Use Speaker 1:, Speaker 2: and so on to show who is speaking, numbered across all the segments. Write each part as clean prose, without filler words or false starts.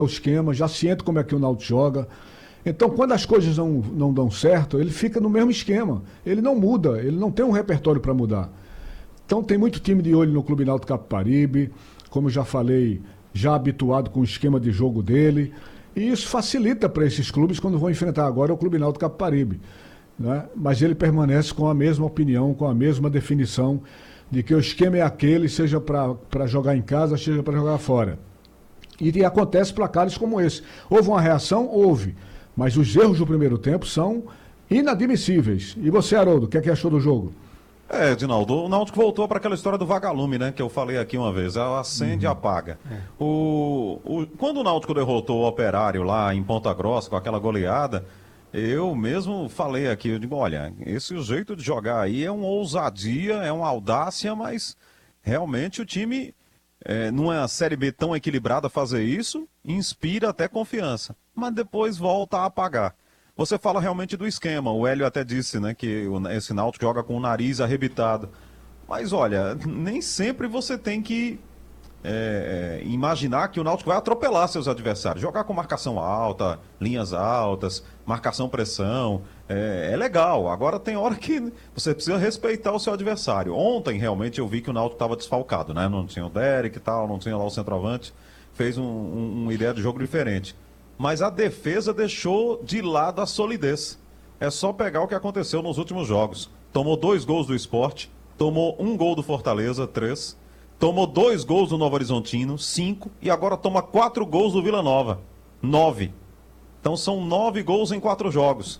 Speaker 1: o esquema, já ciente como é que o Náutico joga. Então, quando as coisas não dão certo, ele fica no mesmo esquema. Ele não muda, ele não tem um repertório para mudar. Então, tem muito time de olho no Clube Náutico Capibaribe, como eu já falei, já habituado com o esquema de jogo dele. E isso facilita para esses clubes quando vão enfrentar agora o Clube Náutico Capibaribe, né? Mas ele permanece com a mesma opinião, com a mesma definição de que o esquema é aquele, seja para jogar em casa, seja para jogar fora. E acontece placares como esse. Houve uma reação? Houve. Mas os erros do primeiro tempo são inadmissíveis. E você, Haroldo, o que é que achou do jogo?
Speaker 2: Edinaldo, o Náutico voltou para aquela história do vagalume, né? Que eu falei aqui uma vez. Ela acende e apaga. Quando o Náutico derrotou o Operário lá em Ponta Grossa, com aquela goleada, eu mesmo falei aqui, eu digo, olha, esse jeito de jogar aí é uma ousadia, é uma audácia, mas realmente o time, numa Série B tão equilibrada, fazer isso, inspira até confiança. Mas depois volta a apagar. Você fala realmente do esquema, o Hélio até disse, né, que esse Náutico joga com o nariz arrebitado. Mas olha, nem sempre você tem que imaginar que o Náutico vai atropelar seus adversários. Jogar com marcação alta, linhas altas, marcação-pressão, é legal. Agora tem hora que você precisa respeitar o seu adversário. Ontem, realmente, eu vi que o Náutico estava desfalcado, né? Não tinha o Derek e tal, não tinha lá o centroavante. Fez uma ideia de jogo diferente. Mas a defesa deixou de lado a solidez. É só pegar o que aconteceu nos últimos jogos. Tomou 2 gols do Sport, tomou 1 gol do Fortaleza, 3. Tomou 2 gols do Novo Horizontino, 5. E agora toma 4 gols do Vila Nova, 9. Então são 9 gols em 4 jogos.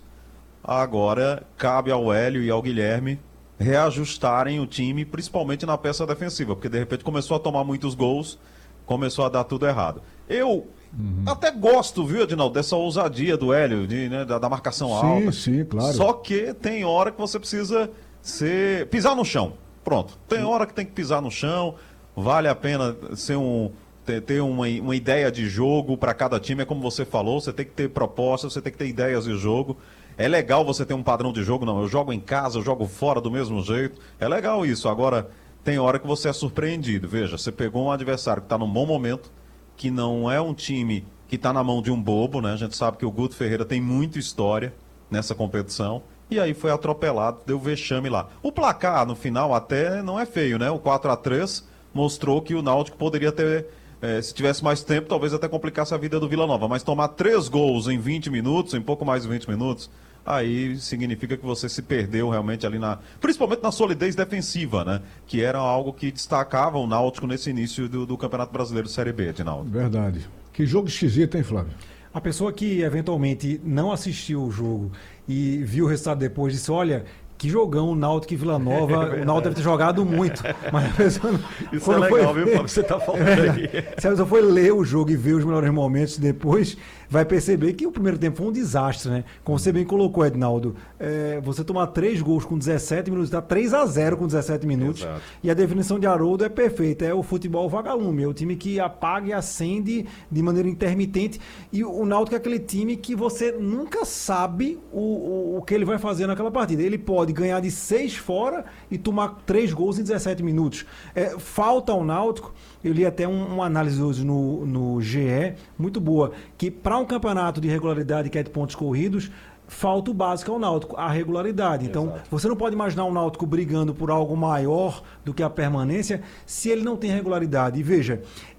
Speaker 2: Agora cabe ao Hélio e ao Guilherme reajustarem o time, principalmente na peça defensiva, porque de repente começou a tomar muitos gols, começou a dar tudo errado. Eu até gosto, viu, Edinaldo, dessa ousadia do Hélio, da marcação alta.
Speaker 1: Sim, claro.
Speaker 2: Só que tem hora que você precisa pisar no chão. Pronto. Tem hora que tem que pisar no chão. Vale a pena ter uma ideia de jogo para cada time. É como você falou, você tem que ter propostas, você tem que ter ideias de jogo. É legal você ter um padrão de jogo. Não, eu jogo em casa, eu jogo fora do mesmo jeito. É legal isso. Agora, tem hora que você é surpreendido. Veja, você pegou um adversário que está num bom momento, que não é um time que está na mão de um bobo, né? A gente sabe que o Guto Ferreira tem muita história nessa competição. E aí foi atropelado, deu vexame lá. O placar, no final, até não é feio, né? O 4-3 mostrou que o Náutico poderia ter, se tivesse mais tempo, talvez até complicasse a vida do Vila Nova. Mas tomar 3 gols em 20 minutos, em pouco mais de 20 minutos, aí significa que você se perdeu realmente ali principalmente na solidez defensiva, né? Que era algo que destacava o Náutico nesse início do Campeonato Brasileiro Série B, Edinaldo.
Speaker 1: Verdade. Que jogo esquisito, hein, Flávio?
Speaker 3: A pessoa que eventualmente não assistiu o jogo e viu o resultado depois disse, olha, que jogão o Náutico e Vila Nova, o Náutico deve ter jogado muito. Mas a pessoa
Speaker 2: isso é legal, viu, Flávio? Você tá falando aí.
Speaker 3: Se a pessoa foi ler o jogo e ver os melhores momentos depois, vai perceber que o primeiro tempo foi um desastre, né? Como você bem colocou, Edinaldo, você tomar 3 gols com 17 minutos, dá 3-0 com 17 minutos.
Speaker 2: Exato.
Speaker 3: E a definição de Haroldo é perfeita, é o futebol vagalume, é o time que apaga e acende de maneira intermitente. E o Náutico é aquele time que você nunca sabe o que ele vai fazer naquela partida. Ele pode ganhar de 6 fora e tomar 3 gols em 17 minutos. Falta ao Náutico, eu li até uma análise hoje no GE, muito boa, que para um campeonato de regularidade que é de pontos corridos, falta o básico ao Náutico, a regularidade. Então,
Speaker 2: Exato.
Speaker 3: você não pode imaginar o Náutico brigando por algo maior do que a permanência se ele não tem regularidade. E veja,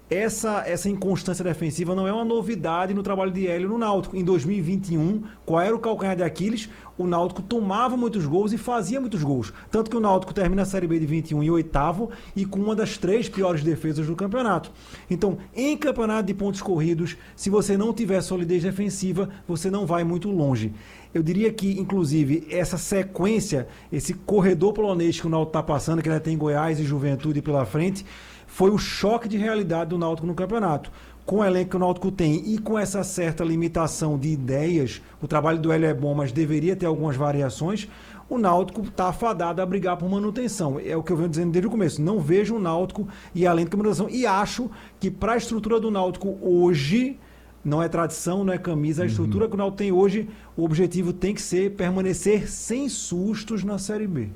Speaker 3: essa inconstância defensiva não é uma novidade no trabalho de Hélio no Náutico. Em 2021, qual era o calcanhar de Aquiles? O Náutico tomava muitos gols e fazia muitos gols. Tanto que o Náutico termina a Série B de 21 em 8º e com uma das 3 piores defesas do campeonato. Então, em campeonato de pontos corridos, se você não tiver solidez defensiva, você não vai muito longe. Eu diria que, inclusive, essa sequência, esse corredor polonês que o Náutico está passando, que ainda tem Goiás e Juventude pela frente, foi o choque de realidade do Náutico no campeonato. Com o elenco que o Náutico tem e com essa certa limitação de ideias, o trabalho do Hélio é bom, mas deveria ter algumas variações, o Náutico está afadado a brigar por manutenção. É o que eu venho dizendo desde o começo. Não vejo o Náutico ir além da manutenção. E acho que para a estrutura do Náutico hoje, não é tradição, não é camisa, a estrutura que o Náutico tem hoje, o objetivo tem que ser permanecer sem sustos na Série B.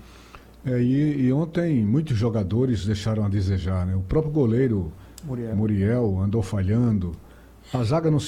Speaker 1: E ontem muitos jogadores deixaram a desejar, né? O próprio goleiro Muriel andou falhando. A zaga não